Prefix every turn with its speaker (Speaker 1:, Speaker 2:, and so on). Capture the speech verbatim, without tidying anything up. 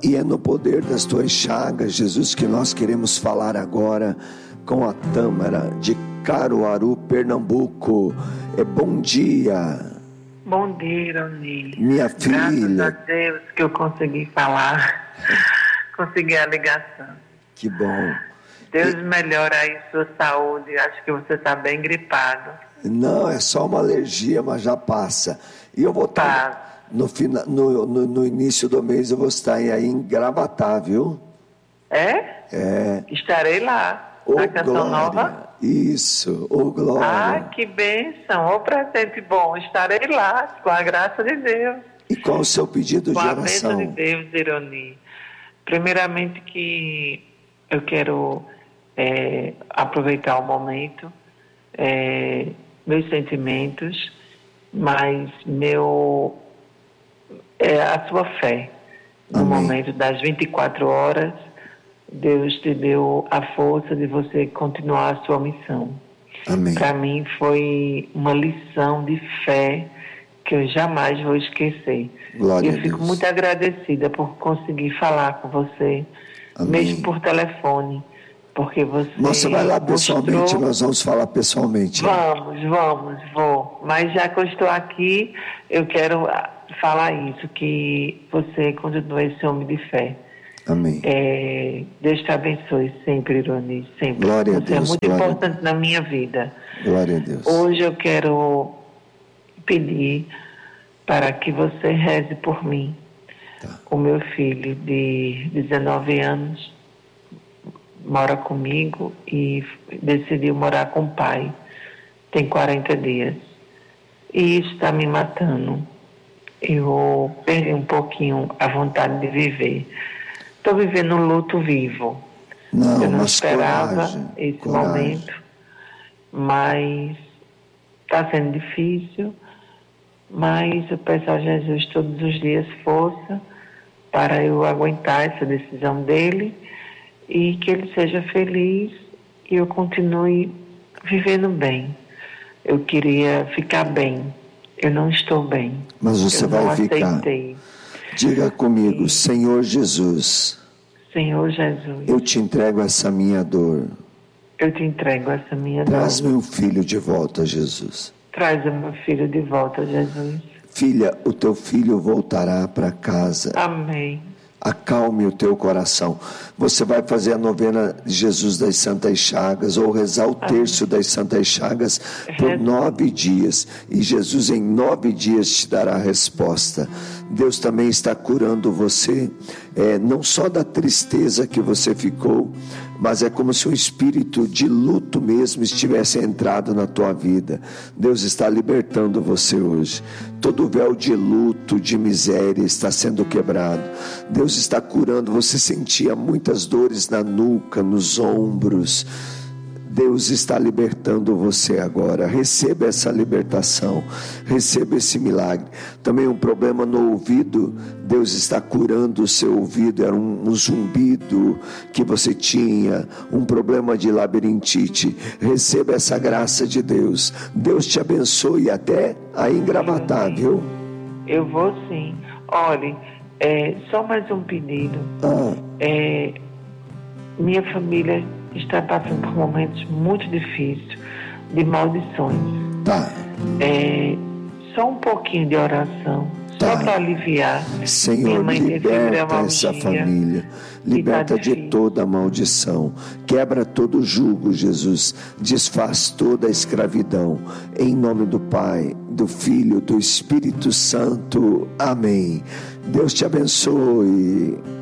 Speaker 1: e é no poder das tuas chagas, Jesus, que nós queremos falar agora com a Tâmara de Caruaru, Pernambuco. É bom dia.
Speaker 2: Bom dia, Ironi.
Speaker 1: Minha filha.
Speaker 2: Graças a Deus que eu consegui falar, consegui a ligação.
Speaker 1: Que bom.
Speaker 2: Deus
Speaker 1: e...
Speaker 2: melhora aí sua saúde. Acho que você está bem gripado.
Speaker 1: Não, é só uma alergia, mas já passa. E eu vou estar tá. no, fina... no, no, no início do mês, eu vou estar aí em Gravatá, viu?
Speaker 2: É?
Speaker 1: É.
Speaker 2: Estarei lá.
Speaker 1: Ô,
Speaker 2: na Canção
Speaker 1: Glória.
Speaker 2: Nova?
Speaker 1: Isso, ô Glória.
Speaker 2: Ah, que bênção, ô presente bom. Estarei lá, com a graça de Deus.
Speaker 1: E qual o seu pedido
Speaker 2: com
Speaker 1: de oração?
Speaker 2: Com a bênção de Deus, Ironi. Primeiramente que eu quero é, aproveitar o momento, é, meus sentimentos, mas meu, é, a sua fé. No
Speaker 1: Amém.
Speaker 2: Momento das vinte e quatro horas, Deus te deu a força de você continuar a sua missão.
Speaker 1: Amém.
Speaker 2: Para mim foi uma lição de fé que eu jamais vou esquecer.
Speaker 1: Glória
Speaker 2: eu
Speaker 1: a
Speaker 2: fico
Speaker 1: Deus.
Speaker 2: muito agradecida por conseguir falar com você,
Speaker 1: Amém.
Speaker 2: Mesmo por telefone, porque você...
Speaker 1: Você vai lá pessoalmente,
Speaker 2: mostrou...
Speaker 1: nós vamos falar pessoalmente.
Speaker 2: Vamos, vamos, vou. Mas já que eu estou aqui, eu quero falar isso, que você continua esse homem de fé.
Speaker 1: Amém.
Speaker 2: É, Deus te abençoe sempre, Ironi, sempre.
Speaker 1: Glória a
Speaker 2: Você
Speaker 1: Deus,
Speaker 2: é muito
Speaker 1: glória
Speaker 2: importante na minha vida.
Speaker 1: Glória a Deus.
Speaker 2: Hoje eu quero pedir para que você reze por mim.
Speaker 1: Tá.
Speaker 2: O meu filho de dezenove anos mora comigo e decidiu morar com o pai. Tem quarenta dias. E isso está me matando. Eu perdi um pouquinho a vontade de viver. Estou vivendo um luto vivo.
Speaker 1: Não,
Speaker 2: eu não
Speaker 1: mas
Speaker 2: esperava
Speaker 1: coragem,
Speaker 2: esse
Speaker 1: coragem.
Speaker 2: momento, mas está sendo difícil. Mas eu peço a Jesus todos os dias força para eu aguentar essa decisão dele e que ele seja feliz e eu continue vivendo bem. Eu queria ficar bem. Eu não estou bem.
Speaker 1: Mas você
Speaker 2: eu
Speaker 1: vai
Speaker 2: não
Speaker 1: ficar.
Speaker 2: Aceitei.
Speaker 1: Diga comigo, Senhor Jesus.
Speaker 2: Senhor Jesus.
Speaker 1: Eu te entrego essa minha dor.
Speaker 2: Eu te entrego essa minha dor.
Speaker 1: Traz meu filho de volta, Jesus.
Speaker 2: Traz o meu filho de volta, Jesus.
Speaker 1: Filha, o teu filho voltará para casa.
Speaker 2: Amém.
Speaker 1: Acalme o teu coração. Você vai fazer a novena de Jesus das Santas Chagas ou rezar o terço das Santas Chagas por nove dias. E Jesus em nove dias te dará a resposta. Deus também está curando você, é, não só da tristeza que você ficou, mas é como se um espírito de luto mesmo estivesse entrado na tua vida. Deus está libertando você hoje. Todo véu de luto, de miséria está sendo quebrado. Deus está curando. Você sentia muitas dores na nuca, nos ombros. Deus está libertando você agora. Receba essa libertação, receba esse milagre. Também um problema no ouvido, Deus está curando o seu ouvido. Era um, um zumbido que você tinha, um problema de labirintite. Receba essa graça de Deus. Deus te abençoe até aí em Gravatá, viu?
Speaker 2: Eu vou sim. Olhe, é, só mais um pedido.
Speaker 1: Ah.
Speaker 2: É, minha família está passando por momentos muito difíceis, de maldições.
Speaker 1: Tá.
Speaker 2: É, só um pouquinho de oração,
Speaker 1: tá.
Speaker 2: Só para aliviar.
Speaker 1: Senhor,
Speaker 2: Minha mãe
Speaker 1: liberta essa família, liberta
Speaker 2: tá
Speaker 1: de toda a maldição, quebra todo o jugo, Jesus, desfaz toda a escravidão, em nome do Pai, do Filho, do Espírito Santo, amém. Deus te abençoe.